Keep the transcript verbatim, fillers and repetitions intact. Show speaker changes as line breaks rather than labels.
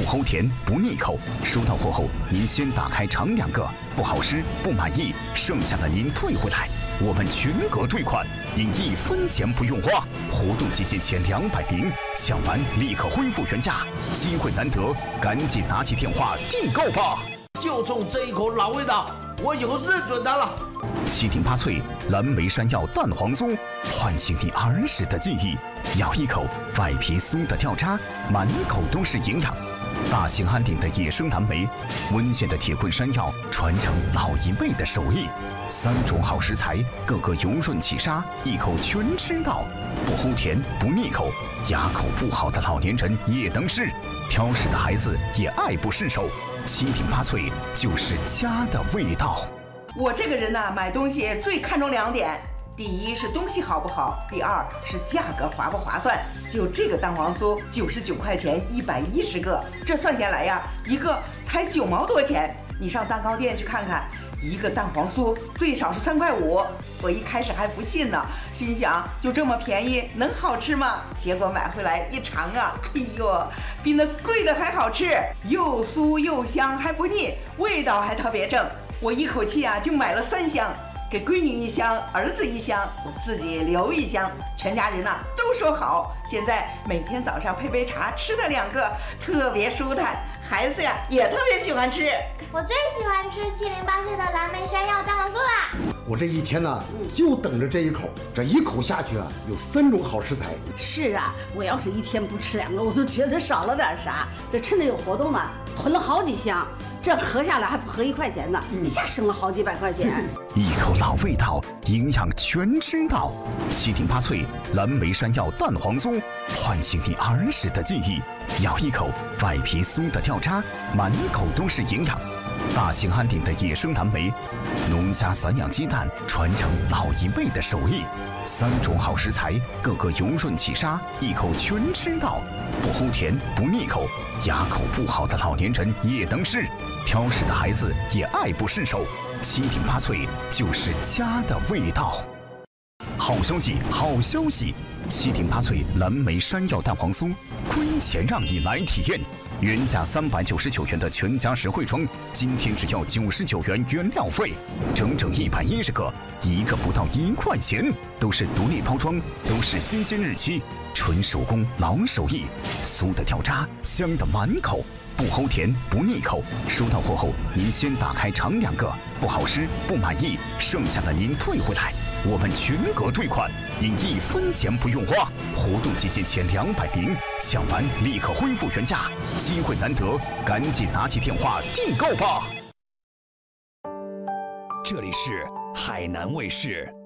齁甜不腻口，收到货后您先打开尝两个，不好吃不满意，剩下的您退回来，我们全额退款，您一分钱不用花。活动期限前两百名，抢完立刻恢复原价，机会难得，赶紧拿起电话订购吧！
就冲这一口老味道，我以后认准它了。
七顶八脆蓝莓山药蛋黄酥，唤醒你儿时的记忆。咬一口，外皮酥的掉渣，满口都是营养。大兴安岭的野生蓝莓，温县的铁棍山药，传承老一辈的手艺。三种好食材，个个油润起沙，一口全吃到，不齁甜不腻口，牙口不好的老年人也能吃，挑食的孩子也爱不释手。七顶八脆就是家的味道。
我这个人呢、啊，买东西最看重两点，第一是东西好不好，第二是价格划不划算。就这个蛋黄酥，九十九块钱一百一十个，这算下来呀，一个才九毛多钱。你上蛋糕店去看看，一个蛋黄酥最少是三块五。我一开始还不信呢，心想就这么便宜，能好吃吗？结果买回来一尝啊，哎呦，比那贵的还好吃，又酥又香，还不腻，味道还特别正。我一口气啊就买了三箱，给闺女一箱，儿子一箱，我自己留一箱，全家人呐、啊、都说好。现在每天早上配杯茶，吃的两个特别舒坦，孩子呀也特别喜欢吃。
我最喜欢吃七零八碎的蓝莓山药蛋黄酥啦！
我这一天呢就等着这一口，这一口下去啊，有三种好食材。
是啊，我要是一天不吃两个，我都觉得少了点啥。这趁着有活动嘛，囤了好几箱。这合下来还不合一块钱呢，一下省了好几百块钱。
一口老味道，营养全知道。七顶八脆蓝莓山药蛋黄酥，唤醒你儿时的记忆。咬一口，外皮酥的掉渣，满口都是营养。大兴安岭的野生蓝莓，农家散养鸡蛋，传承老一辈的手艺。三种好食材，个个油润起沙，一口全吃到，不齁甜不腻口，牙口不好的老年人也能吃，挑食的孩子也爱不释手。七顶八脆就是家的味道。好消息，好消息！七顶八脆蓝莓山药蛋黄酥，亏钱让你来体验。原价三百九十九元的全家实惠装，今天只要九十九元原料费，整整一百一十个，一个不到一块钱，都是独立包装，都是新鲜日期，纯手工老手艺，酥的掉渣，香的满口，不齁甜不腻口。收到货后，您先打开尝两个，不好吃不满意，剩下的您退回来，我们全额退款，您一分钱不用花。活动期限前两百名，抢完立刻恢复原价，机会难得，赶紧拿起电话订购吧。
这里是海南卫视。